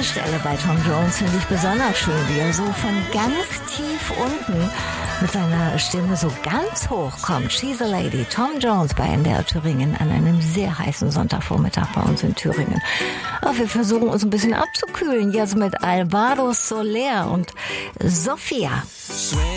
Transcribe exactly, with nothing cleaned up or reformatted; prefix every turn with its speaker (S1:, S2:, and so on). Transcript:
S1: Stelle bei Tom Jones finde ich besonders schön, wie er so von ganz tief unten mit seiner Stimme so ganz hoch kommt. She's a Lady, Tom Jones bei N D R Thüringen an einem sehr heißen Sonntagvormittag bei uns in Thüringen. Aber wir versuchen uns ein bisschen abzukühlen, jetzt mit Alvaro Soler und Sophia.